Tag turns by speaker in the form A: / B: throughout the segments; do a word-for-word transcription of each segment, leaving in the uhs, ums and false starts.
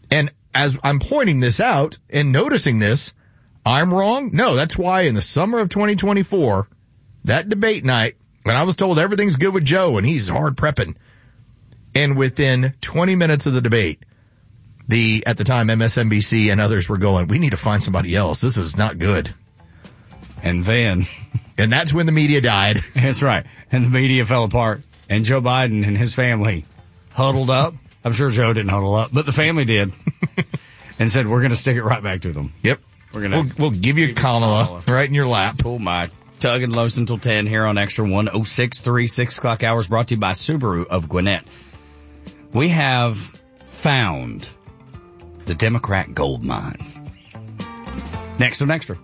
A: And as I'm pointing this out and noticing this, I'm wrong? No, that's why in the summer of twenty twenty-four, that debate night, when I was told everything's good with Joe and he's hard prepping, and within twenty minutes of the debate, the, at the time, M S N B C and others were going, we need to find somebody else. This is not good.
B: And then.
A: And that's when the media died.
B: That's right. And the media fell apart. And Joe Biden and his family huddled up. I'm sure Joe didn't huddle up, but the family did. And said, we're going to stick it right back to them.
A: Yep.
B: We're gonna
A: we'll, we'll give you Kamala right in your lap.
B: Pull my Tug and Los until ten here on Extra one oh six three, six o'clock hours, brought to you by Subaru of Gwinnett. We have found the Democrat gold mine. Next on Extra.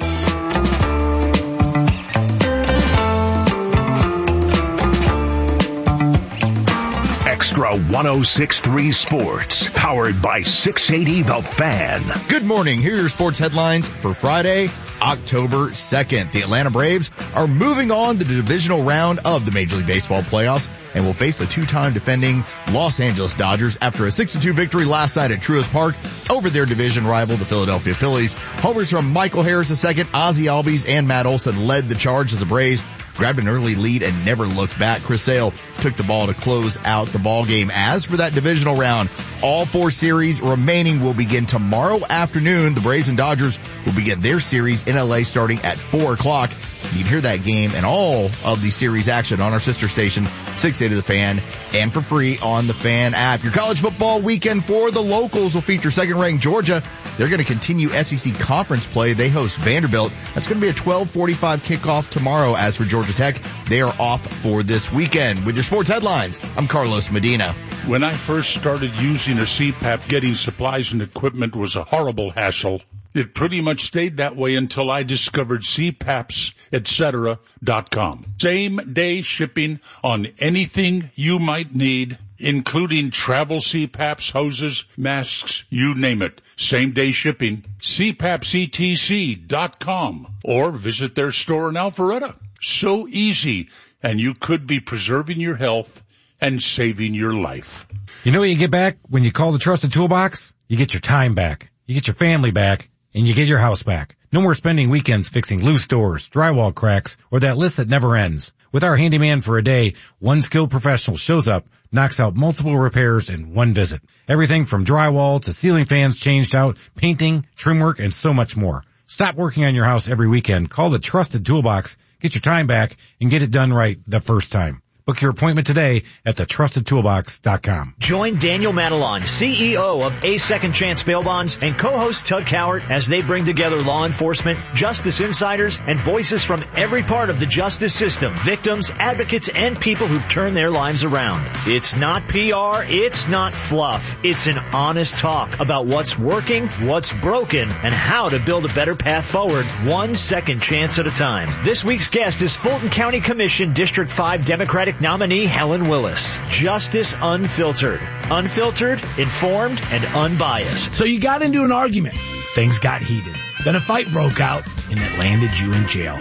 C: Extra one oh six three Sports, powered by six eighty The Fan.
A: Good morning. Here are your sports headlines for Friday, October second. The Atlanta Braves are moving on to the divisional round of the Major League Baseball playoffs and will face a two-time defending Los Angeles Dodgers after a six to two victory last night at Truist Park over their division rival, the Philadelphia Phillies. Homers from Michael Harris the second, Ozzie Albies, and Matt Olson led the charge as the Braves grabbed an early lead and never looked back. Chris Sale took the ball to close out the ball game. As for that divisional round, all four series remaining will begin tomorrow afternoon. The Braves and Dodgers will begin their series in L A starting at four o'clock. You can hear that game and all of the series action on our sister station, six eighty The Fan, and for free on the Fan app. Your college football weekend for the locals will feature second-ranked Georgia. They're going to continue S E C conference play. They host Vanderbilt. That's going to be a twelve forty-five kickoff tomorrow. As for Georgia Tech, they are off for this weekend. With your sports headlines, I'm Carlos Medina.
D: When I first started using a C PAP, getting supplies and equipment was a horrible hassle. It pretty much stayed that way until I discovered C PAPs et cetera dot com. Same day shipping on anything you might need, including travel C PAPs, hoses, masks, you name it. Same day shipping. C PAPs E T C dot com or visit their store in Alpharetta. So easy, and you could be preserving your health and saving your life.
E: You know what you get back when you call the Trusted Toolbox? You get your time back, you get your family back, and you get your house back. No more spending weekends fixing loose doors, drywall cracks, or that list that never ends. With our handyman for a day, one skilled professional shows up, knocks out multiple repairs in one visit. Everything from drywall to ceiling fans changed out, painting, trim work, and so much more. Stop working on your house every weekend. Call the Trusted Toolbox, get your time back, and get it done right the first time. Book your appointment today at the trusted toolbox dot com.
F: Join Daniel Matalon, C E O of A Second Chance Bail Bonds, and co-host Tug Cowart as they bring together law enforcement, justice insiders, and voices from every part of the justice system, victims, advocates, and people who've turned their lives around. It's not P R, it's not fluff. It's an honest talk about what's working, what's broken, and how to build a better path forward, one second chance at a time. This week's guest is Fulton County Commission District five Democratic nominee Helen Willis. Justice Unfiltered. Unfiltered, informed, and unbiased.
G: So you got into an argument. Things got heated. Then a fight broke out, and it landed you in jail.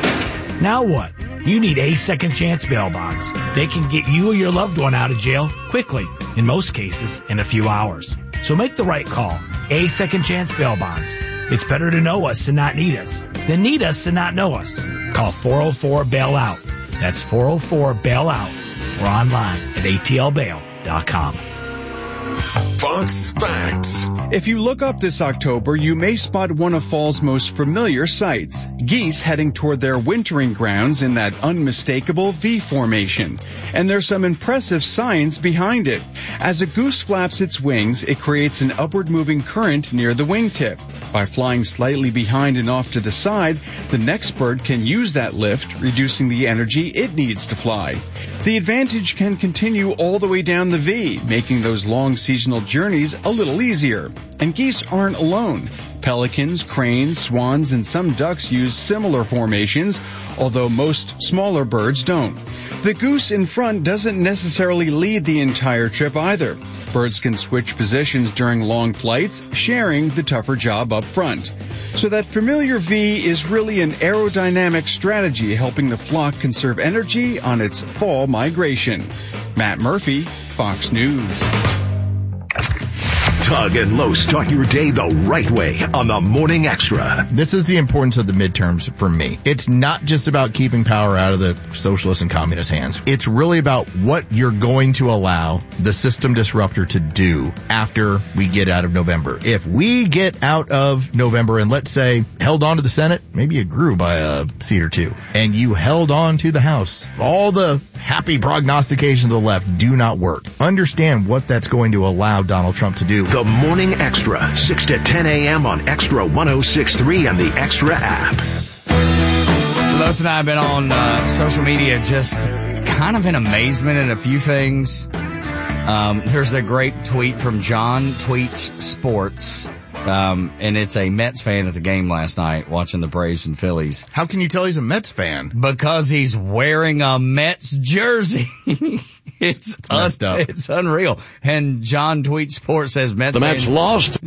G: Now what? You need A Second Chance Bail Bonds. They can get you or your loved one out of jail quickly, in most cases, in a few hours. So make the right call. A Second Chance Bail Bonds. It's better to know us and not need us than need us and not know us. Call four oh four bail out. That's four oh four bail out or online at A T L bail dot com.
H: Fox Facts.
I: If you look up this October, you may spot one of fall's most familiar sights. Geese heading toward their wintering grounds in that unmistakable V formation. And there's some impressive science behind it. As a goose flaps its wings, it creates an upward moving current near the wingtip. By flying slightly behind and off to the side, the next bird can use that lift, reducing the energy it needs to fly. The advantage can continue all the way down the V, making those long seasonal journeys a little easier. And geese aren't alone. Pelicans, cranes, swans, and some ducks use similar formations, although most smaller birds don't. The goose in front doesn't necessarily lead the entire trip either. Birds can switch positions during long flights, sharing the tougher job up front. So that familiar V is really an aerodynamic strategy helping the flock conserve energy on its fall migration. Matt Murphy, Fox News.
C: Tug and Lowe start your day the right way on the Morning Extra.
A: This is the importance of the midterms for me. It's not just about keeping power out of the socialist and communist hands. It's really about what you're going to allow the system disruptor to do after we get out of November. If we get out of November and let's say held on to the Senate, maybe it grew by a seat or two, and you held on to the House, all the happy prognostications of the left do not work. Understand what that's going to allow Donald Trump to do.
C: The Morning Extra, six to ten a.m. on Extra one oh six point three and the Extra app.
B: Los and I have been on uh, social media just kind of in amazement at a few things. Um, there's a great tweet from John Tweets Sports, um, and it's a Mets fan at the game last night watching the Braves and Phillies.
A: How can you tell he's a Mets fan?
B: Because he's wearing a Mets jersey. It's
A: It's messed
B: un-
A: up.
B: It's unreal. And John Tweets Sports says Mets
J: The Mets
B: fans-
J: lost.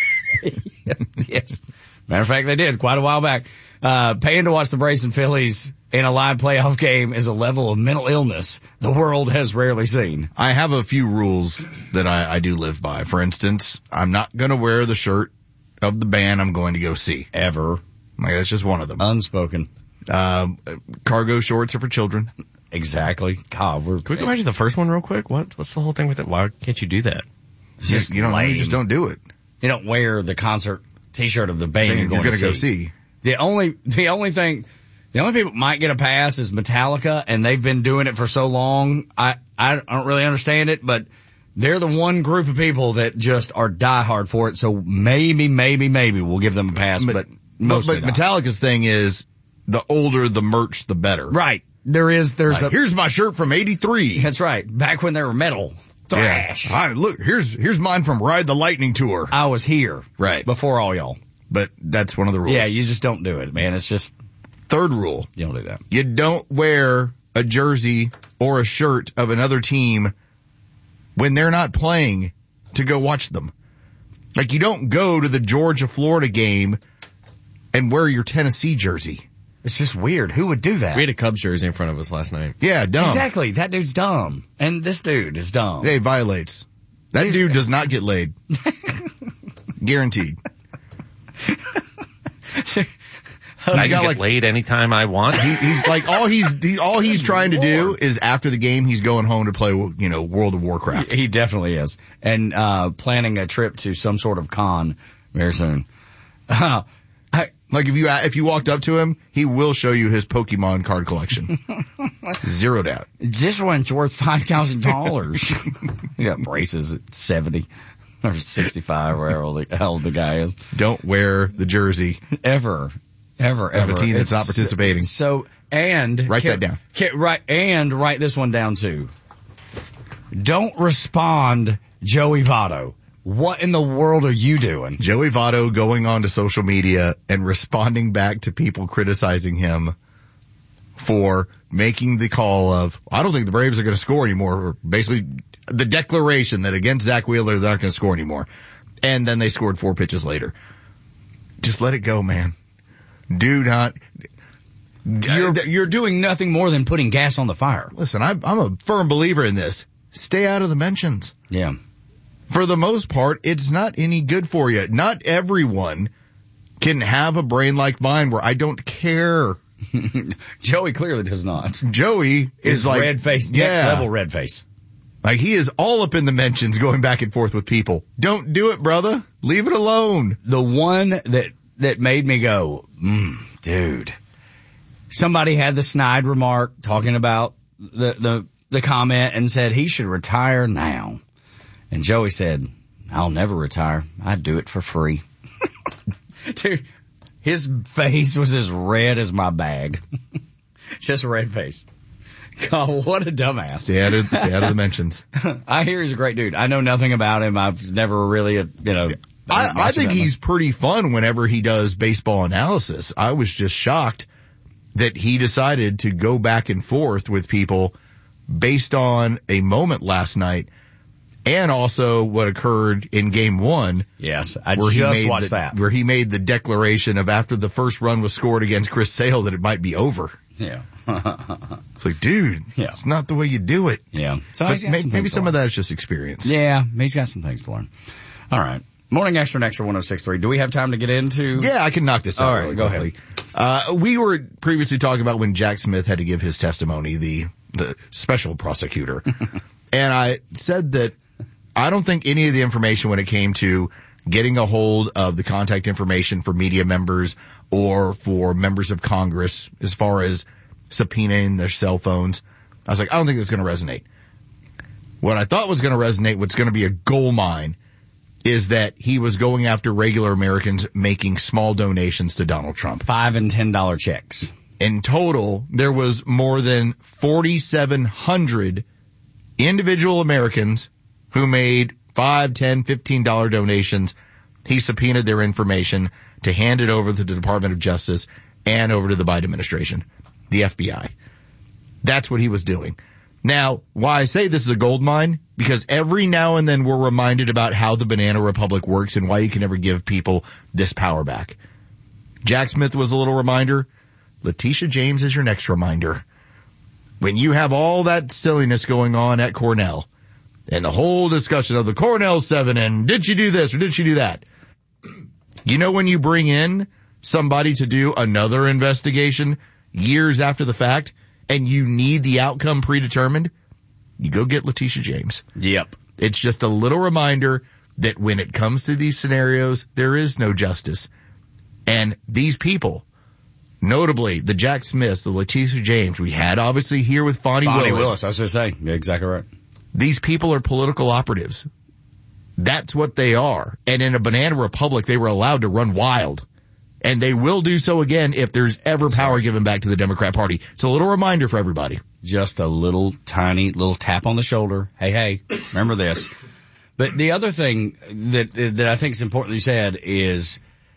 B: Yes. Matter of fact, they did quite a while back. Uh, paying to watch the Braves and Phillies in a live playoff game is a level of mental illness the world has rarely seen.
A: I have a few rules that I, I do live by. For instance, I'm not going to wear the shirt of the band I'm going to go see.
B: Ever.
A: Like, that's just one of them.
B: Unspoken.
A: Um, cargo shorts are for children.
B: Exactly. God, we're...
J: Can we go back to the first one real quick? What? What's the whole thing with it? Why can't you do that?
B: Just
A: you don't,
B: lame.
A: you just don't do it.
B: You don't wear the concert t-shirt of the band
A: Then
B: you're going
A: you're
B: to
A: gonna
B: see.
A: go see.
B: The only, the only thing, the only people might get a pass is Metallica, and they've been doing it for so long. I, I don't really understand it, but they're the one group of people that just are diehard for it. So maybe, maybe, maybe we'll give them a pass, but,
A: But,
B: mostly
A: but
B: not.
A: Metallica's thing is the older the merch, the better.
B: Right. There is, there's
A: Like,
B: a,
A: here's my shirt from eighty-three.
B: that's right. Back when they were metal. Thrash.
A: Yeah. I, look, here's, here's mine from Ride the Lightning Tour.
B: I was here.
A: Right.
B: Before all y'all.
A: But that's one of the rules.
B: Yeah, you just don't do it, man. It's just,
A: Third rule.
B: you don't do that.
A: You don't wear a jersey or a shirt of another team when they're not playing to go watch them. Like, you don't go to the Georgia-Florida game and wear your Tennessee jersey.
B: It's just weird. Who would do that?
J: We had a Cubs jersey in front of us last night.
A: Yeah, dumb.
B: Exactly. That dude's dumb. And this dude is dumb.
A: Hey, violates. That
B: He's-
A: dude does not get laid. Guaranteed.
J: I
A: He's got
J: can
A: like
J: get laid anytime I want.
A: he, he's like all he's he, all he's trying to do is after the game he's going home to play you know World of Warcraft.
B: He definitely is. And, uh, planning a trip to some sort of con very soon. Uh, I,
A: Like if you if you walked up to him, he will show you his Pokemon card collection. Zero doubt.
B: this one's worth five thousand dollars. He got braces at seventy or sixty-five, wherever old the, how old the guy is.
A: Don't wear the jersey.
B: Ever. Ever,
A: Of
B: ever.
A: a team that's
B: It's
A: not participating.
B: So, and.
A: Write
B: can-
A: that down.
B: can- right, and write this one down too. Don't respond, Joey Votto. What in the world are you doing?
A: Joey Votto going on to social media and responding back to people criticizing him for making the call of, I don't think the Braves are going to score anymore. Or basically the declaration that against Zach Wheeler, they're not going to score anymore. And then they scored four pitches later. Just let it go, man. Do not.
B: You're, you're doing nothing more than putting gas on the fire.
A: Listen, I'm, I'm a firm believer in this. Stay out of the mentions.
B: Yeah.
A: For the most part, it's not any good for you. Not everyone can have a brain like mine where I don't care.
B: Joey clearly does not.
A: Joey is
B: His
A: like
B: red face,
A: yeah,
B: next level red face.
A: like he is all up in the mentions, going back and forth with people. Don't do it, brother. Leave it alone.
B: The one that that made me go, mm, dude. Somebody had the snide remark talking about the the the comment and said he should retire now. And Joey said, I'll never retire. I'd do it for free. Dude, his face was as red as my bag. Just a red face. God, what a dumbass.
A: Stay out of, stay out of the mentions.
B: I hear he's a great dude. I know nothing about him. I've never really, uh, you know.
A: I, I think he's pretty fun whenever he does baseball analysis. I was just shocked that he decided to go back and forth with people based on a moment last night and also what occurred in game one.
B: Yes, I
A: where
B: just
A: he made
B: watched
A: the,
B: that.
A: Where he made the declaration of after the first run was scored against Chris Sale that it might be over.
B: Yeah.
A: It's like, dude,
B: Yeah.
A: it's not the way you do it.
B: Yeah. So
A: But
B: he's got
A: maybe,
B: some
A: maybe
B: things to
A: some
B: learn.
A: of that is just experience.
B: Yeah, he's got some things to learn. All right. Morning Extra and Extra one oh six point three. Do we have time to get into?
A: Yeah, I can knock this out.
B: All right,
A: really
B: go
A: quickly.
B: ahead.
A: Uh, we were previously talking about when Jack Smith had to give his testimony, the, the special prosecutor. And I said that I don't think any of the information when it came to getting a hold of the contact information for media members or for members of Congress as far as subpoenaing their cell phones, I was like, I don't think that's going to resonate. What I thought was going to resonate, what's going to be a gold mine, is that he was going after regular Americans making small donations to Donald Trump.
B: Five and ten dollar checks.
A: In total, there was more than forty-seven hundred individual Americans who made five, ten, fifteen dollar donations. He subpoenaed their information to hand it over to the Department of Justice and over to the Biden administration, the F B I. That's what he was doing. Now, why I say this is a gold mine, because every now and then we're reminded about how the Banana Republic works and why you can never give people this power back. Jack Smith was a little reminder. Letitia James is your next reminder. When you have all that silliness going on at Cornell and the whole discussion of the Cornell seven and did she do this or did she do that? You know when you bring in somebody to do another investigation years after the fact, and you need the outcome predetermined, you go get Letitia James.
B: Yep.
A: It's just a little reminder that when it comes to these scenarios, there is no justice. And these people, notably the Jack Smiths, the Letitia James, we had obviously here with Fonnie,
B: Fonnie
A: Willis.
B: Willis, I was going to say. Yeah, exactly right.
A: These people are political operatives. That's what they are. And in a Banana Republic, they were allowed to run wild. And they will do so again if there's ever power given back to the Democrat Party. It's a little reminder for everybody.
B: Just a little tiny little tap on the shoulder. Hey, hey, remember this. But the other thing that that I think is important you said is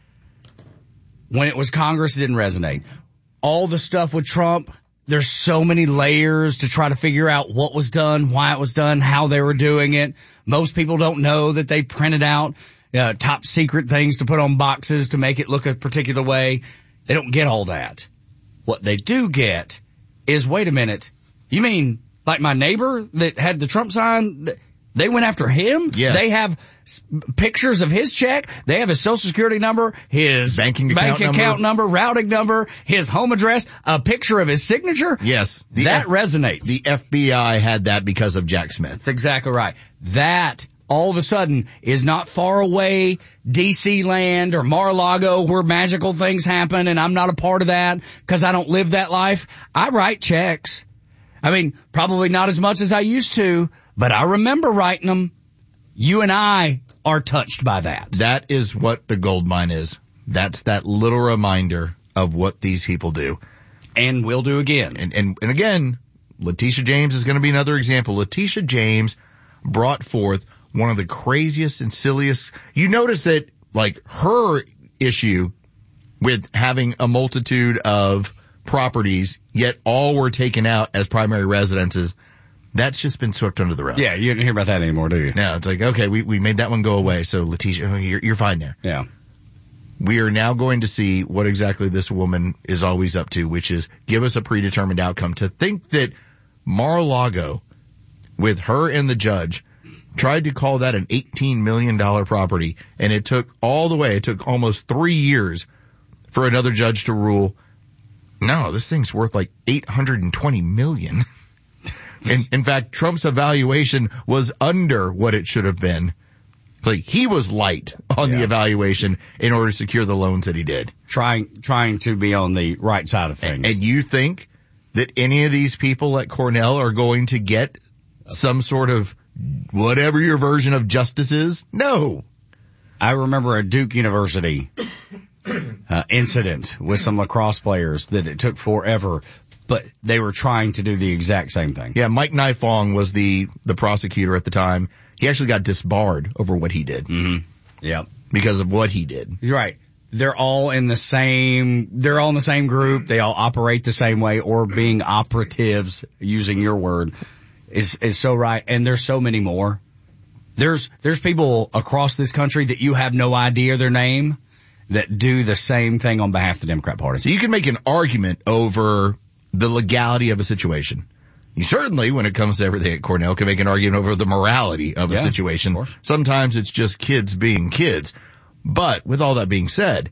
B: when it was Congress, it didn't resonate. All the stuff with Trump, there's so many layers to try to figure out what was done, why it was done, how they were doing it. Most people don't know that they printed out Uh, top secret things to put on boxes to make it look a particular way. They don't get all that. What they do get is, wait a minute, you mean like my neighbor that had the Trump sign, they went after him?
A: Yes.
B: They have s- pictures of his check. They have his social security number, his
A: banking
B: bank
A: account,
B: account
A: number.
B: number, routing number, his home address, a picture of his signature.
A: Yes. The
B: that
A: F-
B: resonates.
A: The F B I had that because of Jack Smith.
B: That's exactly right. That all of a sudden is not far away D C land or Mar-a-Lago where magical things happen, and I'm not a part of that because I don't live that life. I write checks. I mean, probably not as much as I used to, but I remember writing them. You and I are touched by that.
A: That is what the gold mine is. That's that little reminder of what these people do.
B: And will do again.
A: And, and, and again, Letitia James is going to be another example. Letitia James brought forth one of the craziest and silliest. You notice that, like, her issue with having a multitude of properties, yet all were taken out as primary residences, that's just been swept under the rug.
B: Yeah, you didn't hear about that anymore, do you?
A: No, it's like, okay, we, we made that one go away, so Letitia, you're, you're fine there.
B: Yeah.
A: We are now going to see what exactly this woman is always up to, which is give us a predetermined outcome. To think that Mar-a-Lago, with her and the judge, tried to call that an eighteen million dollars property, and it took all the way, it took almost three years for another judge to rule, no, this thing's worth like eight hundred twenty million dollars. in, in fact, Trump's evaluation was under what it should have been. Like, he was light on yeah. the evaluation in order to secure the loans that he did.
B: Trying, trying to be on the right side of things.
A: And, and you think that any of these people at Cornell are going to get some sort of whatever your version of justice is? No.
B: I remember a Duke University uh, incident with some lacrosse players that it took forever, but they were trying to do the exact same thing.
A: Yeah, Mike Nifong was the, the prosecutor at the time. He actually got disbarred over what he did.
B: Mm-hmm. Yeah.
A: Because of what he did.
B: You're right. They're all in the same, they're all in the same group. They all operate the same way, or being operatives, using your word. Is, is so right. And there's so many more. There's, there's people across this country that you have no idea their name that do the same thing on behalf of the Democrat Party.
A: So you can make an argument over the legality of a situation. You certainly, when it comes to everything at Cornell, can make an argument over the morality of a
B: Yeah,
A: situation.
B: of course.
A: Sometimes it's just kids being kids. But with all that being said,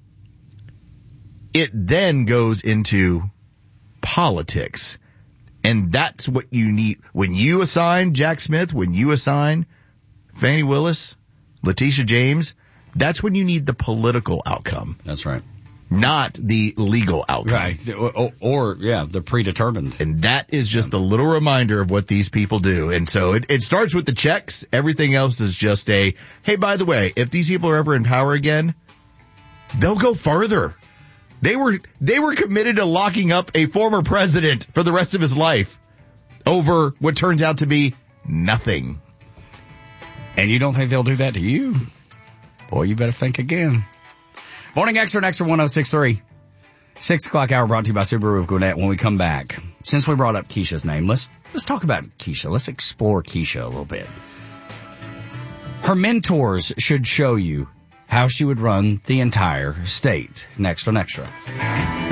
A: it then goes into politics. And that's what you need. When you assign Jack Smith, when you assign Fannie Willis, Letitia James, that's when you need the political outcome.
B: That's right.
A: Not the legal outcome.
B: Right. Or, or, yeah, the predetermined.
A: And that is just a little reminder of what these people do. And so it, it starts with the checks. Everything else is just a, hey, by the way, if these people are ever in power again, they'll go further. They were, they were committed to locking up a former president for the rest of his life over what turns out to be nothing.
B: And you don't think they'll do that to you? Boy, you better think again. Morning Extra and Extra one oh six point three. Six o'clock hour brought to you by Subaru of Gwinnett. When we come back, since we brought up Keisha's name, let's, let's talk about Keisha. Let's explore Keisha a little bit. Her mentors should show you how she would run the entire state. Next on Extra.